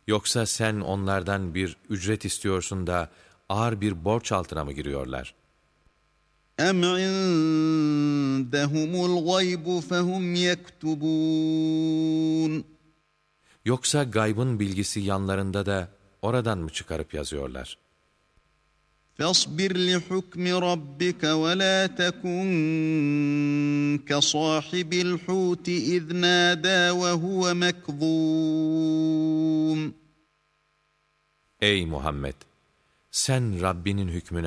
Yoksa sen onlardan bir ücret istiyorsun da ağır bir borç altına mı giriyorlar? اَمْ عِندَهُمُ الْغَيْبُ فَهُمْ يَكْتُبُونَ Yoksa gaybın bilgisi yanlarında da oradan mı çıkarıp yazıyorlar? فَاصْبِرْ لِحُكْمِ رَبِّكَ وَلَا تَكُنْ كَصَاحِبِ الْحُوتِ إِذْ نَادَى وَهُوَ مَكْظُومٌ Ey Muhammed! Sen Rabbinin hükmüne